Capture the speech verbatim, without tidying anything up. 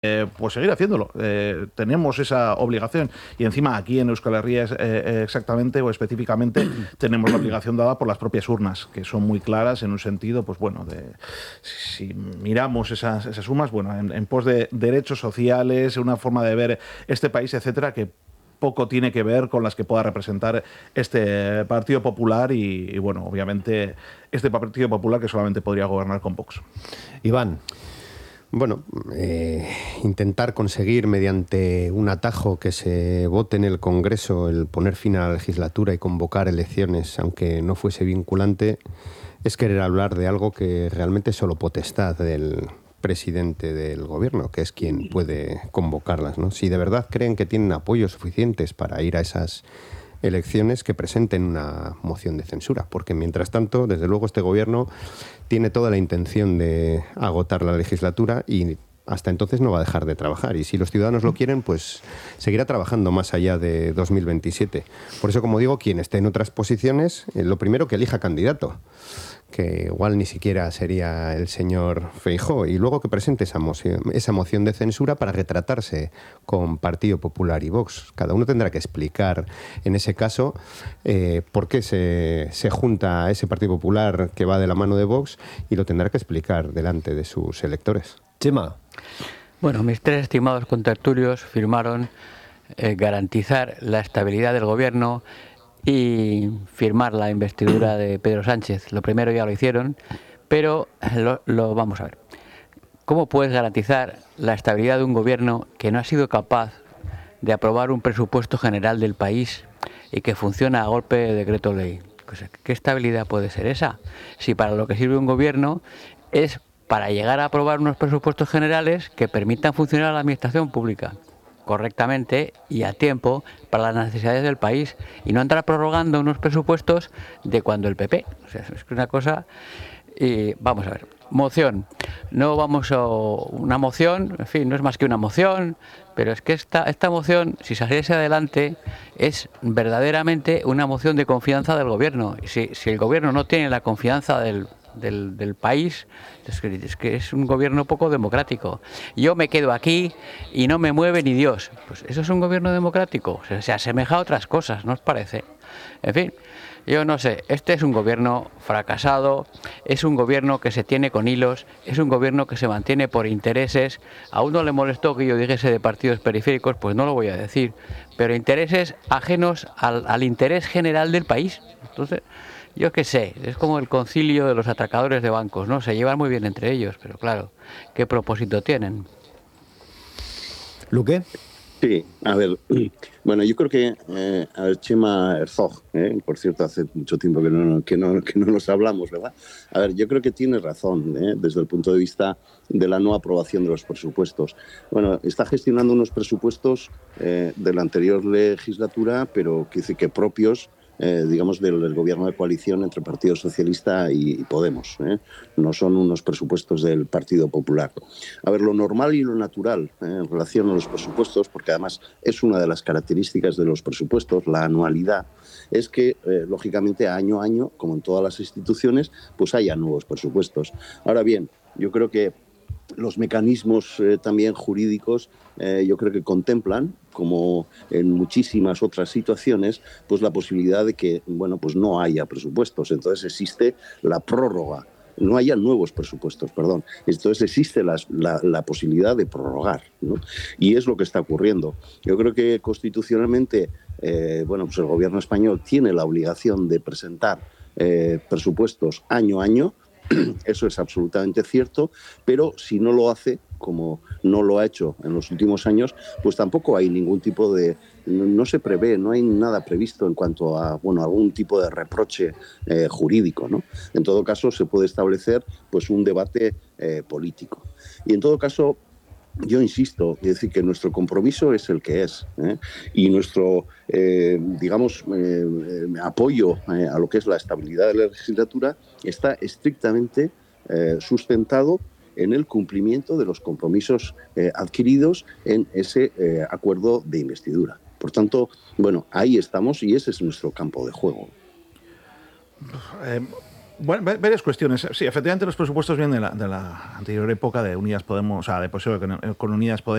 Eh, pues seguir haciéndolo. Eh, tenemos esa obligación y encima aquí en Euskal Herria eh, exactamente o específicamente tenemos la obligación dada por las propias urnas, que son muy claras en un sentido, pues bueno, de si miramos esas, esas urnas, bueno, en, en pos de derechos sociales, una forma de ver este país, etcétera, que poco tiene que ver con las que pueda representar este Partido Popular y, y bueno, obviamente este Partido Popular que solamente podría gobernar con Vox. Iván. Bueno, eh, intentar conseguir mediante un atajo que se vote en el Congreso el poner fin a la legislatura y convocar elecciones, aunque no fuese vinculante, es querer hablar de algo que realmente es solo potestad del presidente del gobierno, que es quien puede convocarlas, ¿no? Si de verdad creen que tienen apoyos suficientes para ir a esas elecciones, que presenten una moción de censura, porque mientras tanto, desde luego, este gobierno tiene toda la intención de agotar la legislatura y hasta entonces no va a dejar de trabajar. Y si los ciudadanos lo quieren, pues seguirá trabajando más allá de dos mil veintisiete. Por eso, como digo, quien esté en otras posiciones, eh, lo primero que elija candidato, que igual ni siquiera sería el señor Feijóo, y luego que presente esa moción, esa moción de censura para retratarse con Partido Popular y Vox. Cada uno tendrá que explicar, en ese caso, eh, por qué se, se junta a ese Partido Popular que va de la mano de Vox, y lo tendrá que explicar delante de sus electores. Chema. Bueno, mis tres estimados contertulios firmaron eh, garantizar la estabilidad del gobierno y firmar la investidura de Pedro Sánchez. Lo primero ya lo hicieron, pero lo, lo vamos a ver. ¿Cómo puedes garantizar la estabilidad de un gobierno que no ha sido capaz de aprobar un presupuesto general del país y que funciona a golpe de decreto ley? Pues, ¿qué estabilidad puede ser esa? Si para lo que sirve un gobierno es para llegar a aprobar unos presupuestos generales que permitan funcionar a la administración pública correctamente y a tiempo para las necesidades del país, y no entrar prorrogando unos presupuestos de cuando el P P. O sea, es una cosa. Y vamos a ver, moción. No vamos a una moción, en fin, no es más que una moción, pero es que esta, esta moción, si saliese adelante, es verdaderamente una moción de confianza del gobierno. Y si, si el gobierno no tiene la confianza del Del, del país, es que, es que es un gobierno poco democrático. Yo me quedo aquí y no me mueve ni Dios. Pues eso es un gobierno democrático. Se, se asemeja a otras cosas, ¿no os parece? En fin, yo no sé. Este es un gobierno fracasado, es un gobierno que se tiene con hilos, es un gobierno que se mantiene por intereses. A uno le molestó que yo dijese de partidos periféricos, pues no lo voy a decir, pero intereses ajenos al, al interés general del país. Entonces, yo qué sé, es como el concilio de los atracadores de bancos, ¿no? Se llevan muy bien entre ellos, pero claro, ¿qué propósito tienen? ¿Luque? Sí, a ver, bueno, yo creo que, eh, a ver, Chema Herzog, eh, por cierto, hace mucho tiempo que no, que, no, que no nos hablamos, ¿verdad? A ver, yo creo que tiene razón, eh, desde el punto de vista de la no aprobación de los presupuestos. Bueno, está gestionando unos presupuestos eh, de la anterior legislatura, pero que dice que propios, Eh, digamos, del, del gobierno de coalición entre Partido Socialista y, y Podemos. ¿eh? No son unos presupuestos del Partido Popular. A ver, lo normal y lo natural ¿eh? en relación a los presupuestos, porque además es una de las características de los presupuestos, la anualidad, es que, eh, lógicamente, año a año, como en todas las instituciones, pues haya nuevos presupuestos. Ahora bien, yo creo que los mecanismos eh, también jurídicos eh, yo creo que contemplan, como en muchísimas otras situaciones, pues la posibilidad de que, bueno, pues no haya presupuestos. Entonces existe la prórroga, no haya nuevos presupuestos, perdón. Entonces existe la, la, la posibilidad de prorrogar, ¿no? Y es lo que está ocurriendo. Yo creo que constitucionalmente, eh, bueno, pues el gobierno español tiene la obligación de presentar eh, presupuestos año a año. Eso es absolutamente cierto, pero si no lo hace, como no lo ha hecho en los últimos años, pues tampoco hay ningún tipo de... No, no se prevé, no hay nada previsto en cuanto a, bueno, algún tipo de reproche eh, jurídico, ¿no? En todo caso, se puede establecer pues un debate eh, político. Y en todo caso, yo insisto, es decir, que nuestro compromiso es el que es, ¿eh? Y nuestro, eh, digamos, eh, apoyo eh, a lo que es la estabilidad de la legislatura está estrictamente eh, sustentado en el cumplimiento de los compromisos eh, adquiridos en ese eh, acuerdo de investidura. Por tanto, bueno, ahí estamos y ese es nuestro campo de juego. Eh, Bueno, varias cuestiones. Sí, efectivamente los presupuestos vienen de la, de la anterior época de Unidas Podemos, o sea, de P S O E con, con Unidas Podemos.